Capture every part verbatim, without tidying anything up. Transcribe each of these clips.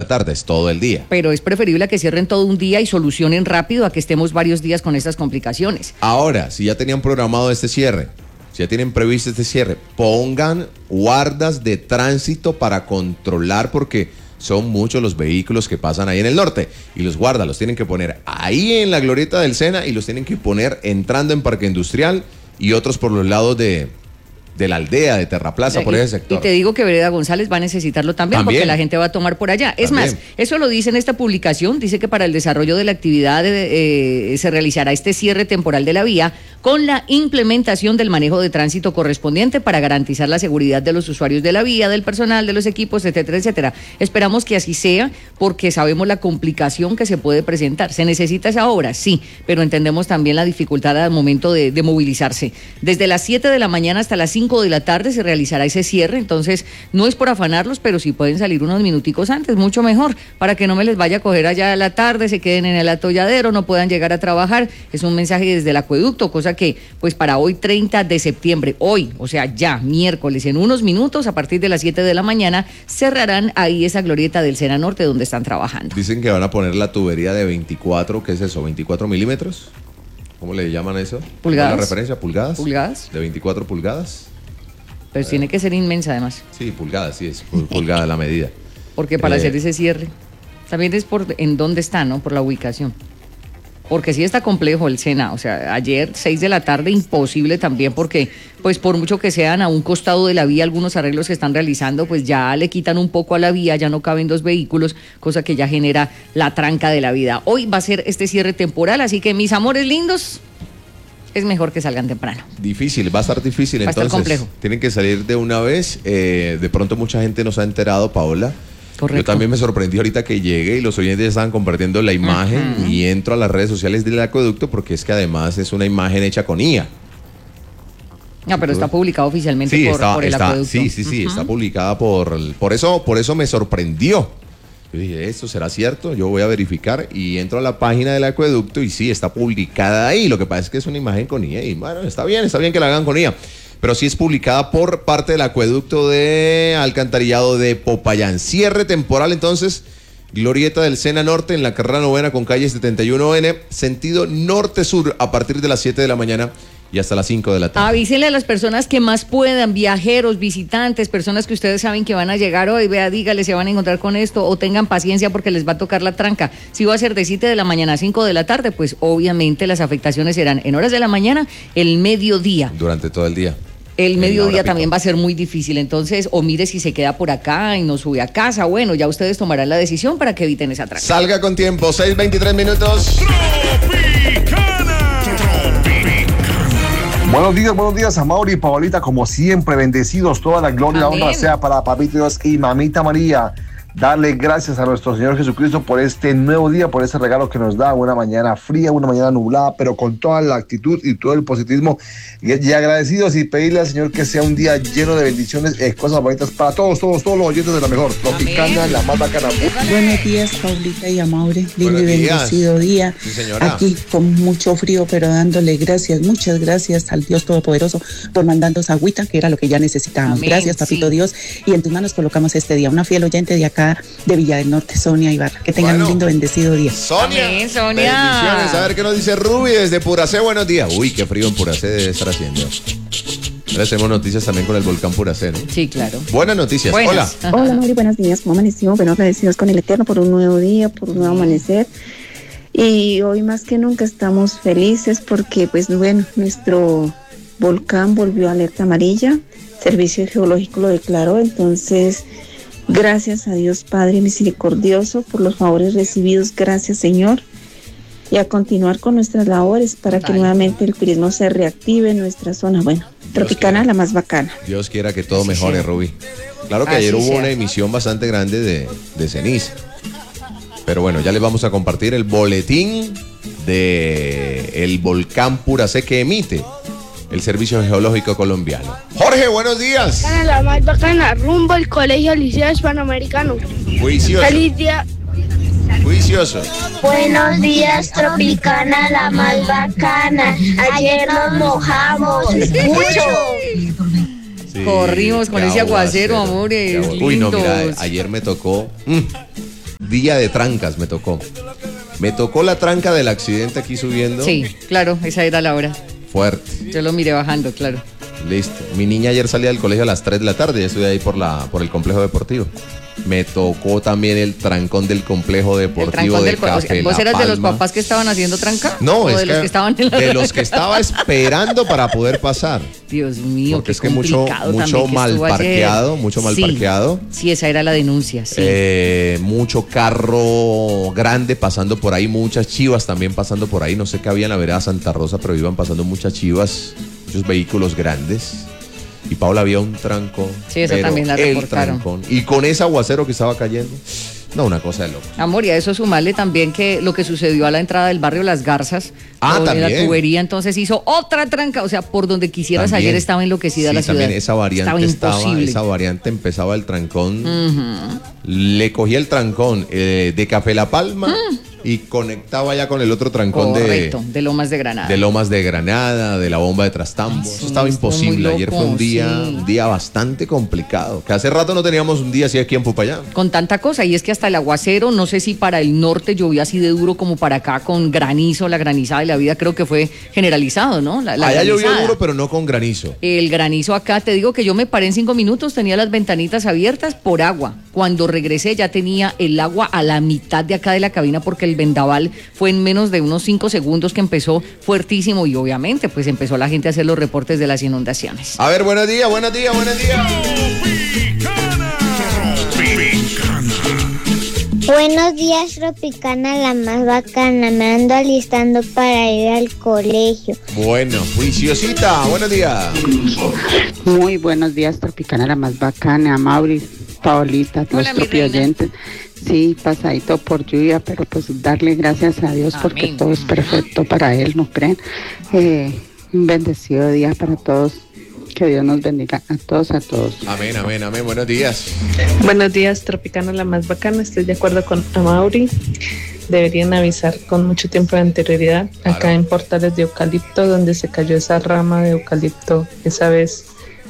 tarde, es todo el día. Pero es preferible a que cierren todo un día y solucionen rápido a que estemos varios días con estas complicaciones. Ahora, si ya tenían programado este cierre, si ya tienen previsto este cierre, pongan guardas de tránsito para controlar, porque son muchos los vehículos que pasan ahí en el norte, y los guardas los tienen que poner ahí en la glorieta del Sena y los tienen que poner entrando en Parque Industrial y otros por los lados de, de la aldea, de Terraplaza, por y, ese sector. Y te digo que Vereda González va a necesitarlo también, ¿También? Porque la gente va a tomar por allá. Es ¿También? más, eso lo dice en esta publicación, dice que para el desarrollo de la actividad eh, se realizará este cierre temporal de la vía con la implementación del manejo de tránsito correspondiente para garantizar la seguridad de los usuarios de la vía, del personal, de los equipos, etcétera, etcétera. Esperamos que así sea, porque sabemos la complicación que se puede presentar. ¿Se necesita esa obra? Sí, pero entendemos también la dificultad al momento de, de movilizarse. Desde las siete de la mañana hasta las cinco de la tarde se realizará ese cierre, entonces no es por afanarlos, pero si pueden salir unos minuticos antes, mucho mejor, para que no me les vaya a coger allá a la tarde, se queden en el atolladero, no puedan llegar a trabajar. Es un mensaje desde el acueducto, cosa que pues para hoy treinta de septiembre, hoy, o sea ya miércoles, en unos minutos a partir de las siete de la mañana cerrarán ahí esa glorieta del Sena Norte donde están trabajando. Dicen que van a poner la tubería de veinticuatro, ¿qué es eso? ¿veinticuatro milímetros? ¿Cómo le llaman eso? Pulgadas. ¿La referencia? ¿Pulgadas? Pulgadas. ¿De veinticuatro pulgadas? Pero eh. tiene que ser inmensa además. Sí, pulgadas, sí, es pulgada la medida. Porque para eh. hacer ese cierre, también es por en dónde está, ¿no? Por la ubicación. Porque sí está complejo el Sena, o sea, ayer seis de la tarde imposible también, porque pues por mucho que sean a un costado de la vía algunos arreglos que están realizando, pues ya le quitan un poco a la vía, ya no caben dos vehículos, cosa que ya genera la tranca de la vida. Hoy va a ser este cierre temporal, así que mis amores lindos, es mejor que salgan temprano. Difícil, va a estar difícil, va a entonces estar complejo. Tienen que salir de una vez, eh, de pronto mucha gente nos ha enterado, Paola. Correcto. Yo también me sorprendí ahorita que llegué y los oyentes estaban compartiendo la imagen, uh-huh. y entro a las redes sociales del acueducto porque es que además es una imagen hecha con I A. No, pero está publicado oficialmente sí, por, está, por el está, acueducto. Sí, sí, sí, uh-huh. está publicada por... Por eso, por eso me sorprendió. Yo dije, ¿esto será cierto? Yo voy a verificar y entro a la página del acueducto y sí, está publicada ahí. Lo que pasa es que es una imagen con I A y bueno, está bien, está bien que la hagan con I A. Pero sí es publicada por parte del acueducto de alcantarillado de Popayán. Cierre temporal entonces, glorieta del Sena Norte en la carrera novena con calle setenta y uno N, sentido norte-sur a partir de las siete de la mañana y hasta las cinco de la tarde. Avísenle a las personas que más puedan, viajeros, visitantes, personas que ustedes saben que van a llegar hoy, vea, dígale, se van a encontrar con esto, o tengan paciencia porque les va a tocar la tranca. Si va a ser de siete de la mañana a cinco de la tarde, pues obviamente las afectaciones serán en horas de la mañana, el mediodía. Durante todo el día. El mediodía también va a ser muy difícil, entonces, o mire si se queda por acá y no sube a casa, bueno, ya ustedes tomarán la decisión para que eviten esa tranca. Salga con tiempo, seis veintitrés minutos. Tropicana. Tropicana. Buenos días, buenos días a Mauri y Paolita, como siempre, bendecidos, toda la gloria y la honra sea para Papito Dios y Mamita María. Darle gracias a nuestro Señor Jesucristo por este nuevo día, por ese regalo que nos da, una mañana fría, una mañana nublada, pero con toda la actitud y todo el positivismo, y, y agradecidos, y pedirle al Señor que sea un día lleno de bendiciones, eh, cosas bonitas para todos, todos, todos los oyentes de la mejor, Tropicana, la más bacana. Buenos días, Paulita y Amaury, lindo y bendecido día. Sí, señora. Aquí con mucho frío, pero dándole gracias, muchas gracias al Dios Todopoderoso por mandarnos agüita, que era lo que ya necesitábamos. Amén, gracias, Papito sí. Dios, y en tus manos colocamos este día. Una fiel oyente de acá de Villa del Norte, Sonia Ibarra. Que tengan bueno, un lindo, bendecido día. Sonia, Amén, Sonia. Bendiciones. A ver qué nos dice Ruby desde Puracé. Buenos días. Uy, qué frío en Puracé debe estar haciendo. Ahora tenemos noticias también con el volcán Puracé, ¿no? Sí, claro. Buenas noticias. Buenas. Hola. Hola, Mauri, buenos días. ¿Cómo amanecimos? Bueno, agradecidos con el Eterno por un nuevo día, por un nuevo amanecer. Y hoy más que nunca estamos felices porque, pues bueno, nuestro volcán volvió a alerta amarilla. Servicio Geológico lo declaró, entonces... Gracias a Dios Padre misericordioso por los favores recibidos, gracias Señor, y a continuar con nuestras labores para que Ay. nuevamente el turismo se reactive en nuestra zona. Bueno, Dios Tropicana, quiera. La más bacana. Dios quiera que todo Así mejore, sea. Rubí. Claro que Así ayer hubo sea. una emisión bastante grande de, de ceniza, pero bueno, ya les vamos a compartir el boletín de el volcán Puracé que emite el Servicio Geológico Colombiano. Jorge, buenos días. La más bacana, rumbo al Colegio Liceo Hispanoamericano. Juicioso. Feliz día. Juicioso. Buenos días, Tropicana, la más bacana. Ayer nos mojamos mucho. Sí, corrimos con ese aguacero, amores. Uy, no, mira, lindos. ayer me tocó... Mm. día de trancas me tocó. Me tocó la tranca del accidente aquí subiendo. Sí, claro, esa era la hora. Fuerte. Yo lo miré bajando, claro. Listo. Mi niña ayer salía del colegio a las tres de la tarde, ya estoy ahí por la por el complejo deportivo. Me tocó también el trancón del complejo deportivo de Café La Palma. ¿Vos eras de los papás que estaban haciendo tranca? No, ¿O es de que los que estaban en la de los que estaba esperando para poder pasar. Dios mío, porque qué es que mucho mucho mal parqueado, ayer. mucho mal sí, parqueado. Sí, esa era la denuncia, sí. Eh, mucho carro grande pasando por ahí, muchas chivas también pasando por ahí. No sé qué había en la vereda Santa Rosa, pero iban pasando muchas chivas, muchos vehículos grandes. Y Paula había un trancón. Sí, esa también la reportaron. Trancón. Y con ese aguacero que estaba cayendo. No, una cosa de loco. Amor, y a eso sumarle también que lo que sucedió a la entrada del barrio Las Garzas. Ah, también. La tubería entonces hizo otra tranca. O sea, por donde quisieras, también. Ayer estaba enloquecida sí, la ciudad. También esa variante estaba, estaba esa variante empezaba el trancón. Uh-huh. Le cogía el trancón eh, de Café La Palma. Uh-huh. Y conectaba ya con el otro trancón. Correcto, de, de Lomas de Granada. De Lomas de Granada, de la bomba de Trastambo. Sí, eso estaba imposible. Ayer fue un día, sí. un día bastante complicado. Que hace rato no teníamos un día así aquí en Popayán. Con tanta cosa, y es que hasta el aguacero, no sé si para el norte llovía así de duro como para acá, con granizo, la granizada de la vida creo que fue generalizado, ¿no? La, la Allá granizada. llovió duro, pero no con granizo. El granizo acá, te digo que yo me paré en cinco minutos, tenía las ventanitas abiertas por agua. Cuando regresé ya tenía el agua a la mitad de acá de la cabina porque el vendaval fue en menos de unos cinco segundos que empezó fuertísimo y obviamente pues empezó la gente a hacer los reportes de las inundaciones. A ver, buenos días, buenos días, buenos días. Buenos días, Tropicana, la más bacana. Me ando alistando para ir al colegio. Bueno, juiciosita, buenos días. Muy buenos días, Tropicana, la más bacana. Mauri, Paolita, los oyentes. Sí, pasadito por lluvia, pero pues darle gracias a Dios. Amén. Porque todo es perfecto para Él, ¿no creen? Eh, un bendecido día para todos. Que Dios nos bendiga a todos, a todos. Amén, amén, amén. Buenos días. Buenos días, Tropicana, la más bacana. Estoy de acuerdo con Amaury. Deberían avisar con mucho tiempo de anterioridad. Claro. Acá en Portales de Eucalipto, donde se cayó esa rama de eucalipto, esa vez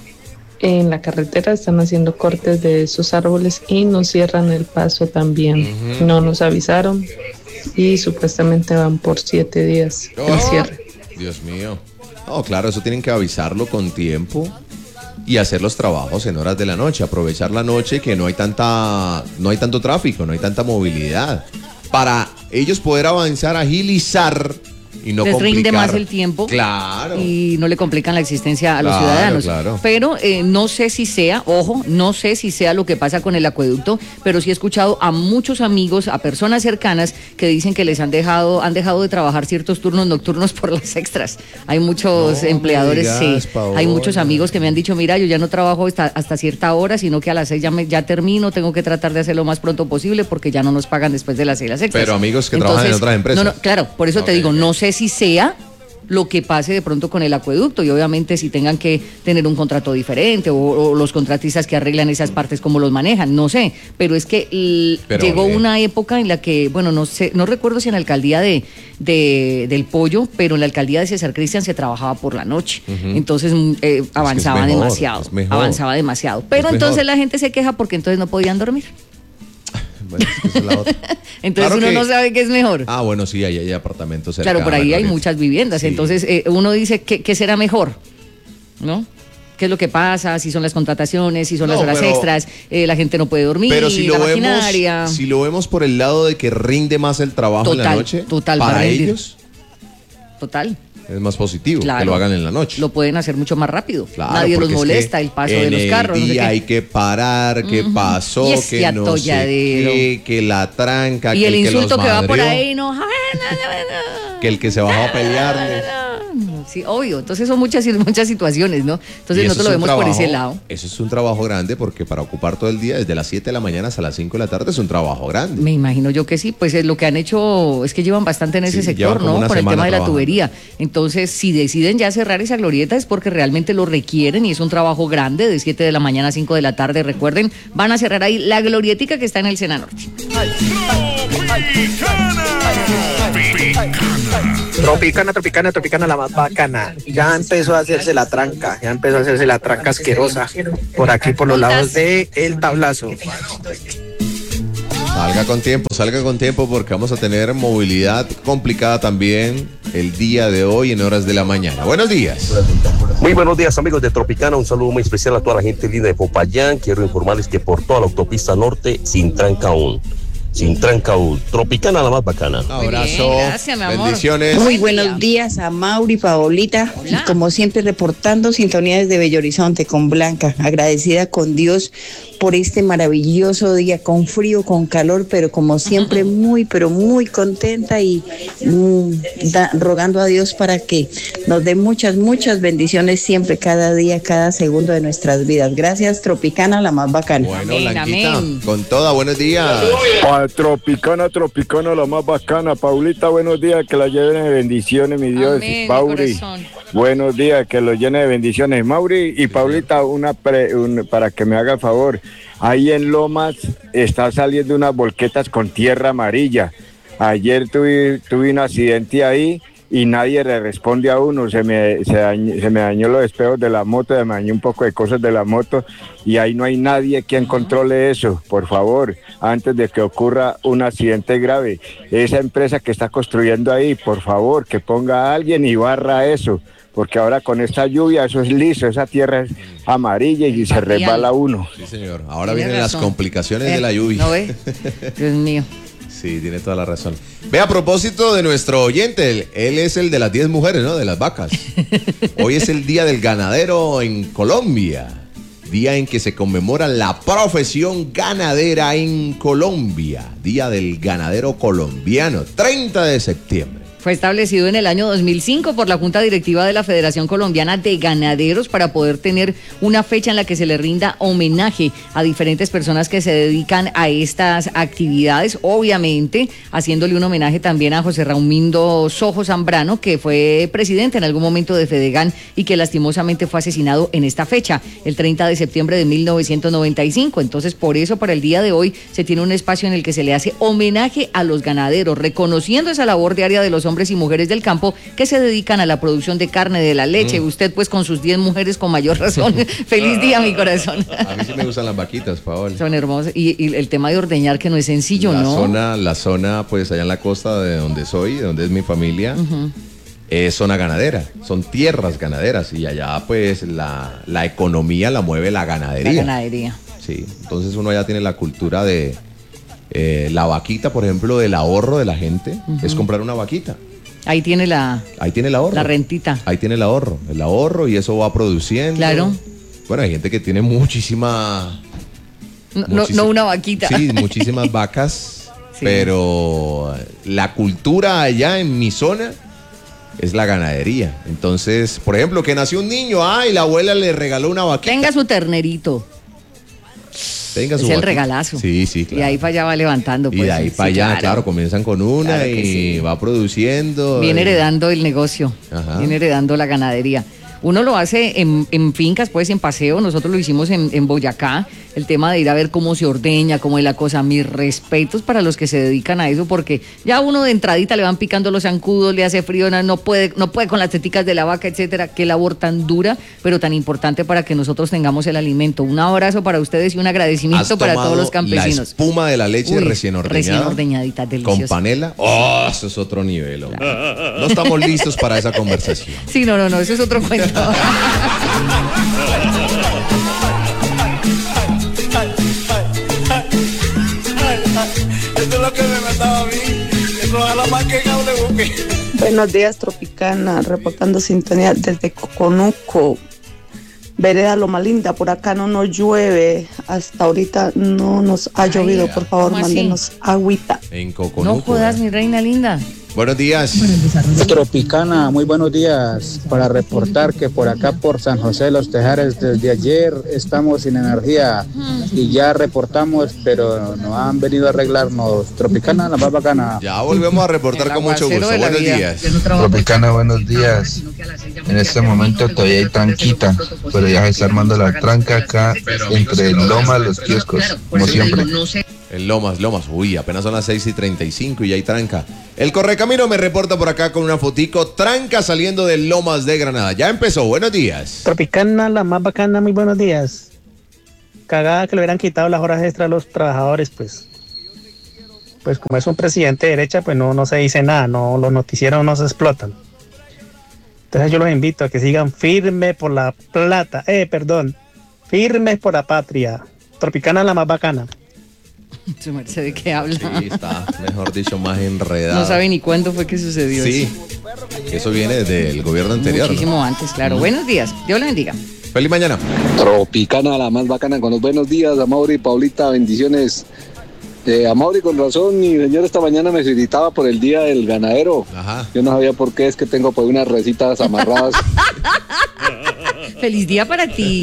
en la carretera están haciendo cortes de esos árboles y nos cierran el paso también. Uh-huh. No nos avisaron y supuestamente van por siete días oh, el cierre. Dios mío. No, claro, eso tienen que avisarlo con tiempo y hacer los trabajos en horas de la noche, aprovechar la noche que no hay tanta, no hay tanto tráfico, no hay tanta movilidad, para ellos poder avanzar, agilizar y no les complicar. rinde más el tiempo. Claro. Y no le complican la existencia a claro, los ciudadanos. Claro. Pero eh, no sé si sea, ojo, no sé si sea lo que pasa con el acueducto, pero sí he escuchado a muchos amigos, a personas cercanas que dicen que les han dejado, han dejado de trabajar ciertos turnos nocturnos por las extras. Hay muchos no empleadores, digas, sí. Paola. Hay muchos amigos que me han dicho, mira, yo ya no trabajo hasta, hasta cierta hora, sino que a las seis ya, me, ya termino, tengo que tratar de hacerlo lo más pronto posible porque ya no nos pagan después de las seis las extras. Pero amigos que Entonces, trabajan en otras empresas. No, no, claro, por eso okay. te digo, no sé si sea lo que pase de pronto con el acueducto y obviamente si tengan que tener un contrato diferente o, o los contratistas que arreglan esas partes cómo los manejan, no sé, pero es que l- pero, llegó eh. una época en la que, bueno, no sé, no recuerdo si en la alcaldía de, de del Pollo, pero en la alcaldía de César Cristian se trabajaba por la noche, uh-huh. entonces eh, avanzaba es que es mejor, demasiado, es avanzaba demasiado, pero es entonces mejor. La gente se queja porque entonces no podían dormir. Bueno, es que es la otra. Entonces claro uno que, no sabe qué es mejor. Ah, bueno, sí, hay, hay apartamentos cerca. Claro, por ahí hay muchas viviendas. Sí. Entonces eh, uno dice, ¿qué, ¿qué será mejor? ¿No? ¿Qué es lo que pasa? Si son las contrataciones, si son no, las horas pero, extras, eh, la gente no puede dormir, pero si la lo maquinaria. Vemos, si lo vemos por el lado de que rinde más el trabajo total, en la noche, total, para, para ellos. Total. Es más positivo claro, que lo hagan en la noche. Lo pueden hacer mucho más rápido. Claro, nadie los molesta, el paso de los carros. Y no sé hay que parar, qué uh-huh. pasó, que no sé qué, que la tranca, y que el, el insulto que, que va por ahí, no. que el que se bajó a pelearle. Sí, obvio. Entonces son muchas, muchas situaciones, ¿no? Entonces nosotros lo vemos trabajo, por ese lado. Eso es un trabajo grande porque para ocupar todo el día, desde las siete de la mañana hasta las cinco de la tarde, es un trabajo grande. Me imagino yo que sí. Pues es lo que han hecho es que llevan bastante en ese sí, sector, ¿no? Por el tema de la tubería. Entonces, si deciden ya cerrar esa glorieta es porque realmente lo requieren y es un trabajo grande de siete de la mañana a cinco de la tarde. Recuerden, van a cerrar ahí la glorietica que está en el Sena Norte. Tropicana, tropicana, tropicana, la más bacana. Ya empezó a hacerse la tranca, ya empezó a hacerse la tranca asquerosa por aquí, por los lados de El Tablazo. Salga con tiempo, salga con tiempo porque vamos a tener movilidad complicada también el día de hoy en horas de la mañana. Buenos días. Muy buenos días, amigos de Tropicana. Un saludo muy especial a toda la gente linda de Popayán. Quiero informarles que por toda la autopista norte, sin tranca aún. Sin tranca aún. Tropicana, la más bacana. Un abrazo. Bien, gracias, mi amor. Bendiciones. Muy buenos días a Mauri, Paolita. Hola. Como siempre, reportando sintonía desde Bello Horizonte con Blanca. Agradecida con Dios por este maravilloso día, con frío, con calor, pero como siempre, muy, pero muy contenta y mm, da, rogando a Dios para que nos dé muchas, muchas bendiciones siempre, cada día, cada segundo de nuestras vidas. Gracias, Tropicana, la más bacana. Bueno, Amén, Blanquita, amén. con toda, buenos días. Pa Tropicana, Tropicana, la más bacana. Paulita, buenos días, que la lleven de bendiciones, mi Dios. Amén, mi Mauri, corazón. buenos días, que lo llene de bendiciones. Mauri y Paulita, una pre, un, para que me haga el favor. Ahí en Lomas está saliendo unas volquetas con tierra amarilla. Ayer tuve, tuve un accidente ahí y nadie le responde a uno. Se me, se, dañó, se me dañó los espejos de la moto, se me dañó un poco de cosas de la moto y ahí no hay nadie quien controle eso. Por favor, antes de que ocurra un accidente grave, esa empresa que está construyendo ahí, por favor, que ponga a alguien y barra eso. Porque ahora con esta lluvia eso es liso, esa tierra es amarilla y se resbala uno. Sí, señor. Ahora Tiene vienen razón. las complicaciones Eh, de la lluvia. ¿No ve? Dios mío. Sí, tiene toda la razón. Ve, a propósito de nuestro oyente, él, él es el de las diez mujeres, ¿no? De las vacas. Hoy es el Día del Ganadero en Colombia. Día en que se conmemora la profesión ganadera en Colombia. Día del Ganadero Colombiano, treinta de septiembre. Fue establecido en el año dos mil cinco por la Junta Directiva de la Federación Colombiana de Ganaderos para poder tener una fecha en la que se le rinda homenaje a diferentes personas que se dedican a estas actividades, obviamente haciéndole un homenaje también a José Raumindo Sojo Zambrano, que fue presidente en algún momento de Fedegan y que lastimosamente fue asesinado en esta fecha, el treinta de septiembre de mil novecientos noventa y cinco. Entonces, por eso para el día de hoy se tiene un espacio en el que se le hace homenaje a los ganaderos, reconociendo esa labor diaria de los hombres y mujeres del campo que se dedican a la producción de carne, de la leche. Mm. Usted pues con sus diez mujeres con mayor razón. Feliz día, mi corazón. A mí sí me gustan las vaquitas, Paola. Son hermosas. Y, y el tema de ordeñar que no es sencillo, la ¿no? Zona, la zona, pues allá en la costa de donde soy, de donde es mi familia, uh-huh. es zona ganadera, son tierras ganaderas y allá pues la, la economía la mueve la ganadería. La ganadería. Sí, entonces uno ya tiene la cultura de eh, la vaquita, por ejemplo, del ahorro de la gente, uh-huh. es comprar una vaquita. Ahí tiene la... Ahí tiene el ahorro. La rentita. Ahí tiene el ahorro, el ahorro y eso va produciendo. Claro. Bueno, hay gente que tiene muchísima... No, muchísima, no una vaquita. Sí, muchísimas vacas, sí. Pero la cultura allá en mi zona es la ganadería. Entonces, por ejemplo, que nació un niño, ay, la abuela le regaló una vaquita. Tenga su ternerito. Tenga su es el vaquita. regalazo. Sí, sí, claro. Y ahí para allá va levantando. Pues, y de ahí sí, para allá, claro. claro, comienzan con una claro y sí. va produciendo. Viene y... heredando el negocio, Ajá. viene heredando la ganadería. Uno lo hace en, en fincas, pues en paseo, nosotros lo hicimos en, en Boyacá, el tema de ir a ver cómo se ordeña, cómo es la cosa. Mis respetos para los que se dedican a eso, porque ya uno de entradita le van picando los zancudos, le hace frío, no puede, no puede con las teticas de la vaca, etcétera. Qué labor tan dura, pero tan importante para que nosotros tengamos el alimento. Un abrazo para ustedes y un agradecimiento para todos los campesinos. La espuma de la leche Uy, recién ordeñada. Recién ordeñadita, deliciosa. Con panela. Oh, eso es otro nivel. Hombre. No estamos listos para esa conversación. Sí, no, no, no, eso es otro cuento. Esto es lo que me mataba a mí. Ojalá más que hable buque. Buenos días, Tropicana, reportando sintonía desde Coconuco, vereda Loma Linda. Por acá no nos llueve, hasta ahorita no nos ha llovido. Ay, por favor, mándenos agüita. En Coconuco. No jodas, mi reina linda. Buenos días. Tropicana, muy buenos días. Para reportar que por acá por San José de los Tejares desde ayer estamos sin energía y ya reportamos, pero no han venido a arreglarnos. Tropicana, la más bacana. Ya volvemos a reportar con mucho gusto. Buenos días. Tropicana, buenos días. En este momento todavía hay tranquita, pero ya se está armando la tranca acá entre Lomas y los kioscos, como siempre. En Lomas, Lomas, uy, apenas son las seis y treinta y cinco y hay tranca. El Correcamino me reporta por acá con una fotico, tranca saliendo de Lomas de Granada. Ya empezó, buenos días. Tropicana, la más bacana, muy buenos días. Cagada que le hubieran quitado las horas extras a los trabajadores, pues. pues como es un presidente de derecha, pues no, no se dice nada, no, los noticieros no se explotan. Entonces yo los invito a que sigan firmes por la plata, eh, perdón, firmes por la patria. Tropicana la más bacana. Su merced, ¿de qué habla? Sí, está, mejor dicho, más enredado. No sabe ni cuándo fue que sucedió sí, eso. Sí, eso viene del gobierno anterior. Muchísimo ¿no? antes, claro. Mm. Buenos días, Dios le bendiga. Feliz mañana. Tropicana, la más bacana, con los buenos días, Amaury y Paulita, bendiciones. Eh, Amaury, con razón, mi señor esta mañana me felicitaba por el día del ganadero. Ajá. Yo no sabía por qué, es que tengo pues unas recitas amarradas. Feliz día para ti.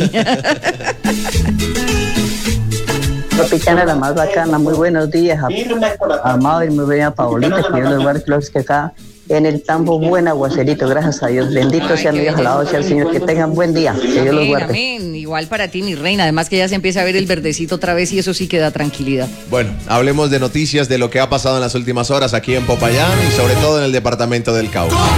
Tropicana, la más bacana, muy buenos días. Amaury, muy buena Paulita, que yo los guardias que acá en el tambo, buen aguacerito, gracias a Dios. Bendito sea mi Dios, alabado sea el Señor. Que tengan buen día, que Dios los guarde. Amén, igual para ti, mi reina. Además que ya se empieza a ver el verdecito otra vez y eso sí que da tranquilidad. Bueno, hablemos de noticias de lo que ha pasado en las últimas horas aquí en Popayán y sobre todo en el departamento del Cauca.